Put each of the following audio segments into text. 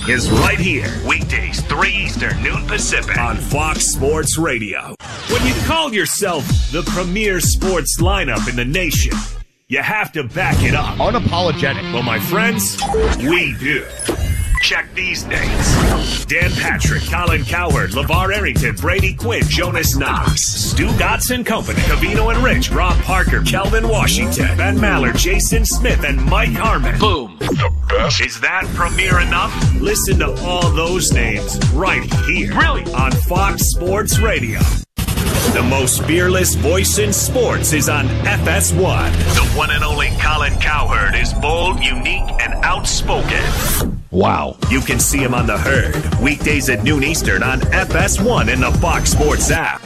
is right here. Weekdays, 3 Eastern, noon Pacific. On Fox Sports Radio. When you call yourself the premier sports lineup in the nation, you have to back it up. Unapologetic. Well, my friends, we do. Check these names. Dan Patrick, Colin Cowherd, LeVar Arrington, Brady Quinn, Jonas Knox, Stu Gotts Company, Cavino and Rich, Rob Parker, Kelvin Washington, Ben Maller, Jason Smith, and Mike Harmon. Boom. The best. Is that premier enough? Listen to all those names right here. Really? On Fox Sports Radio. The most fearless voice in sports is on FS1. The one and only Colin Cowherd is bold, unique, and outspoken. Wow. You can see him on The Herd, weekdays at noon Eastern on FS1 and the Fox Sports app.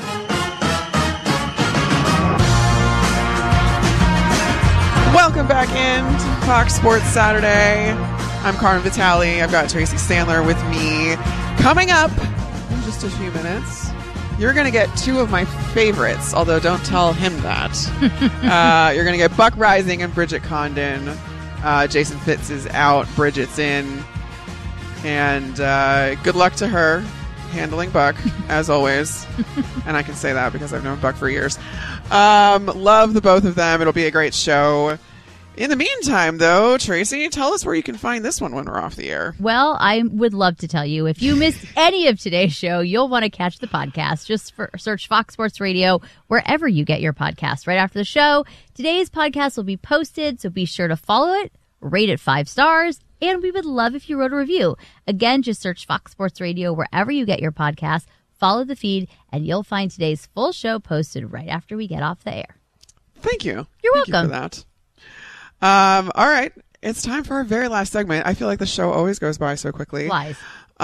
Welcome back in to Fox Sports Saturday. I'm Carmen Vitale. I've got Tracy Sandler with me. Coming up in just a few minutes, you're going to get two of my favorites, although don't tell him that. You're going to get Buck Rising and Bridget Condon. Jason Fitz is out. Bridget's in. And good luck to her handling Buck, as always. And I can say that because I've known Buck for years. Love the both of them. It'll be a great show. In the meantime, though, Tracy, tell us where you can find this one when we're off the air. Well, I would love to tell you. If you missed any of today's show, you'll want to catch the podcast. Just search Fox Sports Radio wherever you get your podcast. Right after the show, today's podcast will be posted, so be sure to follow it, rate it 5 stars, and we would love if you wrote a review. Again, just search Fox Sports Radio wherever you get your podcast, follow the feed, and you'll find today's full show posted right after we get off the air. Thank you. You're Thank welcome. You for that. All right. It's time for our very last segment. I feel like the show always goes by so quickly. Lies.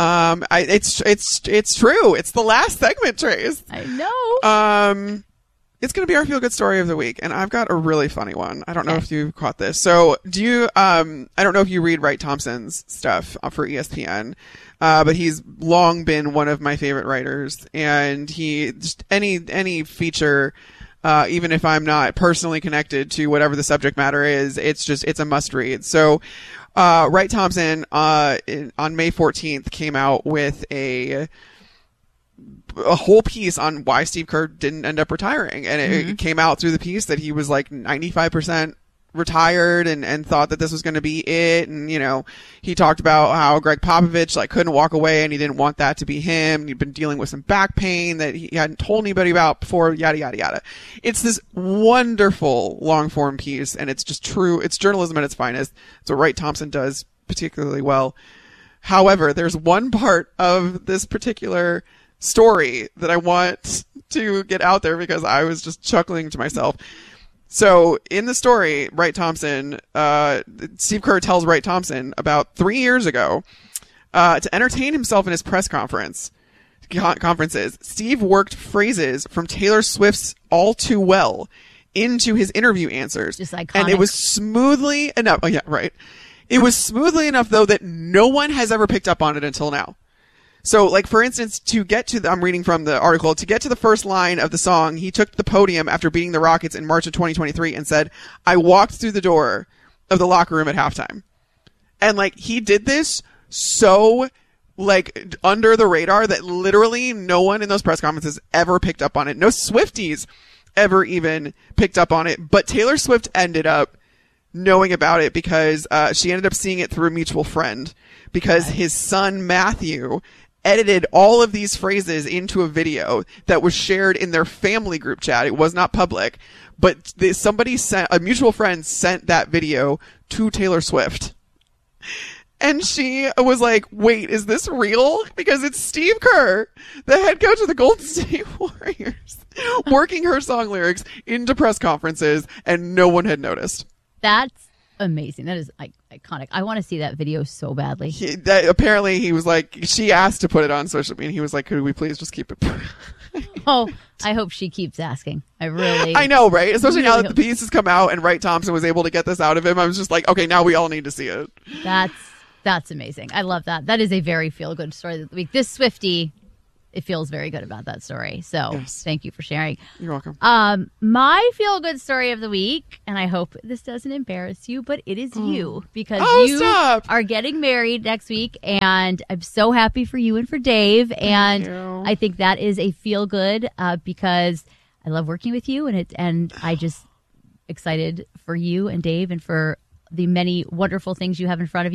It's true. It's the last segment, Trace. I know. It's going to be our feel-good story of the week, and I've got a really funny one. I don't know if you caught this. So, do you? I don't know if you read Wright Thompson's stuff for ESPN, but he's long been one of my favorite writers, and he just any feature. Even if I'm not personally connected to whatever the subject matter is, it's a must read. So, Wright Thompson, on May 14th came out with a whole piece on why Steve Kerr didn't end up retiring. And it came out through the piece that he was like 95% retired and thought that this was going to be it. And, you know, he talked about how Greg Popovich like couldn't walk away and he didn't want that to be him. He'd been dealing with some back pain that he hadn't told anybody about before, yada, yada, yada. It's this wonderful long form piece, and it's just true. It's journalism at its finest. It's what Wright Thompson does particularly well. However, there's one part of this particular story that I want to get out there because I was just chuckling to myself. So in the story, Wright Thompson, Steve Kerr tells Wright Thompson about 3 years ago, to entertain himself in his press conferences, Steve worked phrases from Taylor Swift's All Too Well into his interview answers. Just iconic. And it was smoothly enough. Oh yeah, right. It was smoothly enough though that no one has ever picked up on it until now. So, like, for instance, I'm reading from the article, to get to the first line of the song, he took the podium after beating the Rockets in March of 2023 and said, "I walked through the door of the locker room at halftime." And, like, he did this so, like, under the radar that literally no one in those press conferences ever picked up on it. No Swifties ever even picked up on it. But Taylor Swift ended up knowing about it because she ended up seeing it through a mutual friend because his son, Matthew, edited all of these phrases into a video that was shared in their family group chat. It was not public, but a mutual friend sent that video to Taylor Swift. And she was like, wait, is this real? Because it's Steve Kerr, the head coach of the Golden State Warriors, working her song lyrics into press conferences, and no one had noticed. That's amazing. That is iconic. I want to see that video so badly. Apparently, he was like, she asked to put it on social media. He was like, could we please just keep it? Oh, I hope she keeps asking. I know, right? Especially now that the piece has come out and Wright Thompson was able to get this out of him. I was just like, okay, now we all need to see it. That's amazing. I love that. That is a very feel-good story of the week. This Swiftie it feels very good about that story. So Yes. thank you for sharing. You're welcome. My feel-good story of the week, and I hope this doesn't embarrass you, but it is you, because you stop. are getting married next week, and I'm so happy for you and for Dave. And you. I think that is a feel-good because I love working with you, and I just excited for you and Dave and for the many wonderful things you have in front of you.